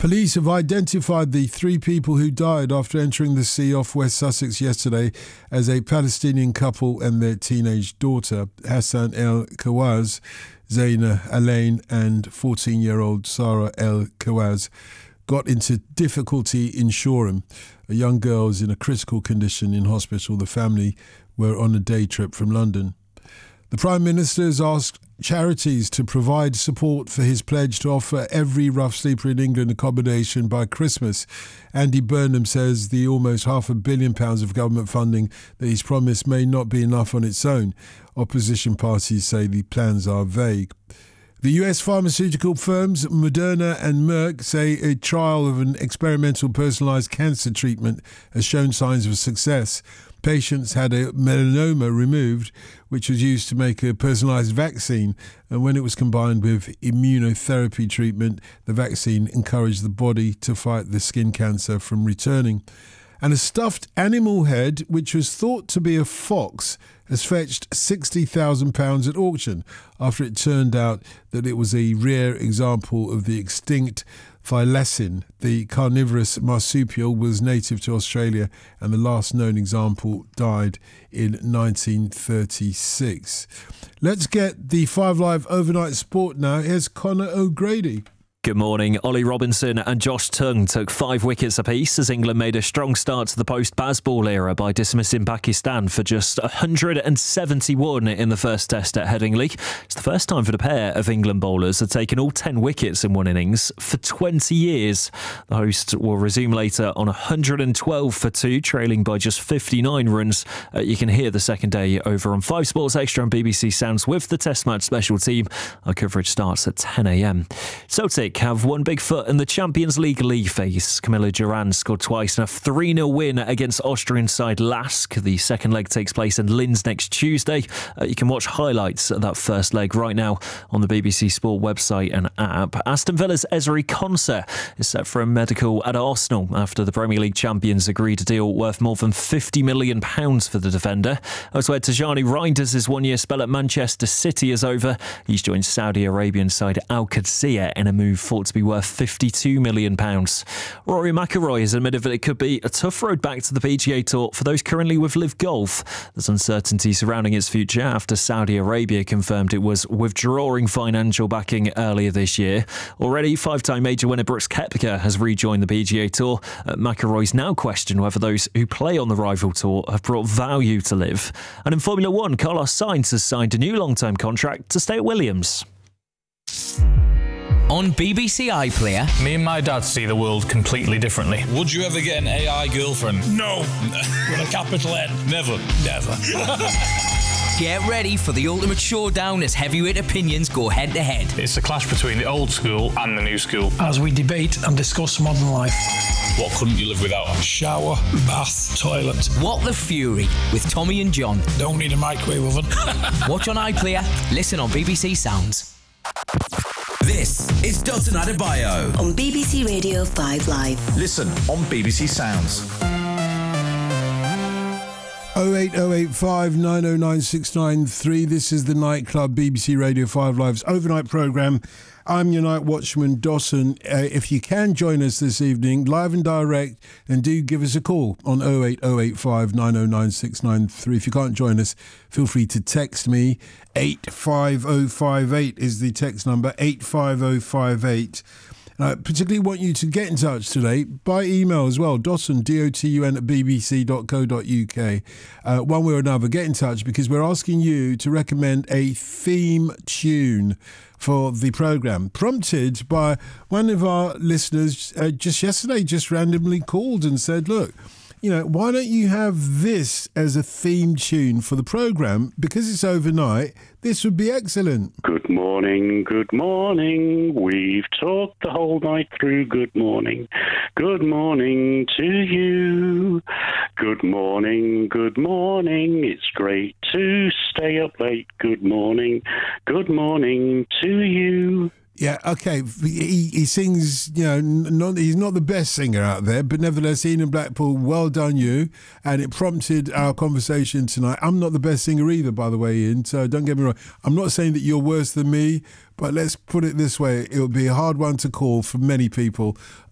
Police have identified the three people who died after entering the sea off West Sussex yesterday as a Palestinian couple and their teenage daughter, Hassan El Kawaz, Zaina Alain and 14-year-old Sarah El Kawaz, got into difficulty in Shoreham. A young girl is in a critical condition in hospital. The family were on a day trip from London. The Prime Minister has asked charities to provide support for his pledge to offer every rough sleeper in England accommodation by Christmas. Andy Burnham says the almost £500 million of government funding that he's promised may not be enough on its own. Opposition parties say the plans are vague. The US pharmaceutical firms Moderna and Merck say a trial of an experimental personalised cancer treatment has shown signs of success. Patients had a melanoma removed, which was used to make a personalised vaccine, and when it was combined with immunotherapy treatment, the vaccine encouraged the body to fight the skin cancer from returning. And a stuffed animal head, which was thought to be a fox, has fetched £60,000 at auction after it turned out that it was a rare example of the extinct thylacine. The carnivorous marsupial was native to Australia and the last known example died in 1936. Let's get the 5 Live overnight sport now. Here's Conor O'Grady. Good morning. Ollie Robinson and Josh Tongue took 5 wickets apiece as England made a strong start to the post-Bazball era by dismissing Pakistan for just 171 in the first test at Headingley. It's the first time for the pair of England bowlers have taken all 10 wickets in one innings for 20 years. The hosts will resume later on 112 for 2, trailing by just 59 runs. You can hear the second day over on 5 Sports Extra and BBC Sounds with the Test Match special team. Our coverage starts at 10 a.m. Celtic have one big foot in the Champions League phase. Camilla Duran scored twice in a 3-0 win against Austrian side Lask. The second leg takes place in Linz next Tuesday. You can watch highlights of that first leg right now on the BBC Sport website and app. Aston Villa's Ezri Konsa is set for a medical at Arsenal after the Premier League champions agreed a deal worth more than £50 million for the defender. Elsewhere, Tajani Reinders' one-year spell at Manchester City is over. He's joined Saudi Arabian side Al Qadsiya in a move thought to be worth £52 million. Rory McIlroy has admitted that it could be a tough road back to the PGA Tour for those currently with Live Golf. There's uncertainty surrounding its future after Saudi Arabia confirmed it was withdrawing financial backing earlier this year. Already, 5-time major winner Brooks Koepka has rejoined the PGA Tour. McIlroy's now questioned whether those who play on the rival tour have brought value to Live. And in Formula 1, Carlos Sainz has signed a new long-term contract to stay at Williams. On BBC iPlayer. Me and my dad see the world completely differently. Would you ever get an AI girlfriend? No. With a capital N. Never. Get ready for the ultimate showdown as heavyweight opinions go head to head. It's a clash between the old school and the new school. As we debate and discuss modern life. What couldn't you live without? Shower, bath, toilet. What the Fury with Tommy and John. Don't need a microwave oven. Watch on iPlayer. Listen on BBC Sounds. This is Dalton Adebayo on BBC Radio 5 Live. Listen on BBC Sounds. 08085 909 693. This is the Nightclub BBC Radio 5 Live's overnight programme. I'm your night watchman, Dawson. If you can join us this evening, live and direct, then do give us a call on 08085 909 693. If you can't join us, feel free to text me. 85058 is the text number, 85058. I particularly want you to get in touch today by email as well, Dotun, D-O-T-U-N at bbc.co.uk. One way or another, get in touch because we're asking you to recommend a theme tune for the programme, prompted by one of our listeners just yesterday, just randomly called and said, look, why don't you have this as a theme tune for the programme? Because it's overnight, this would be excellent. Good morning, we've talked the whole night through. Good morning to you. Good morning, it's great to stay up late. Good morning to you. Yeah, okay. He sings, he's not the best singer out there, but nevertheless, Ian Blackpool, well done you. And it prompted our conversation tonight. I'm not the best singer either, by the way, Ian, so don't get me wrong. I'm not saying that you're worse than me, but let's put it this way. It would be a hard one to call for many people.